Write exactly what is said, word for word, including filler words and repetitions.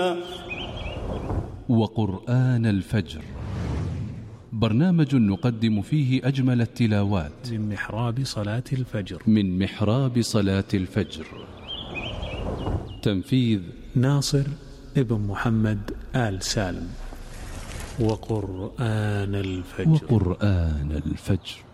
وقرآن الفجر، برنامج نقدم فيه أجمل التلاوات من محراب صلاة الفجر من محراب صلاة الفجر. تنفيذ ناصر ابن محمد آل سالم. وقرآن الفجر وقرآن الفجر